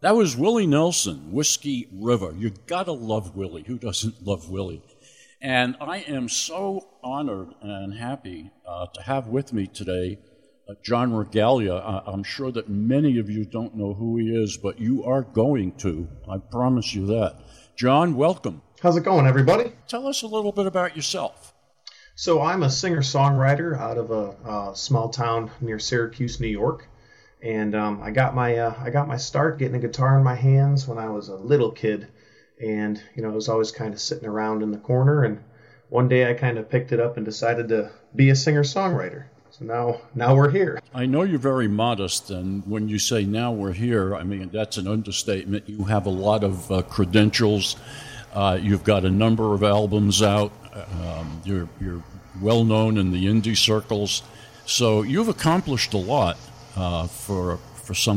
That was Willie Nelson, Whiskey River. You gotta love Willie. Who doesn't love Willie? And I am so honored and happy to have with me today John Regalia. I'm sure that many of you don't know who he is, but you are going to. I promise you that. John, welcome. How's it going, everybody? Tell us a little bit about yourself. So I'm a singer-songwriter out of a small town near Syracuse, New York. And I got my start getting a guitar in my hands when I was a little kid. And, I was always kind of sitting around in the corner. And one day I kind of picked it up and decided to be a singer-songwriter. So now we're here. I know you're very modest, and when you say now we're here, I mean, that's an understatement. You have a lot of credentials. You've got a number of albums out. You're well known in the indie circles. So you've accomplished a lot for some